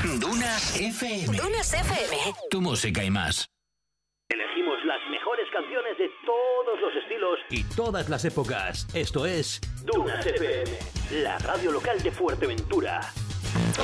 Dunas FM. Dunas FM. Tu música y más. Elegimos las mejores canciones de todos los estilos y todas las épocas. Esto es Dunas FM, la radio local de Fuerteventura.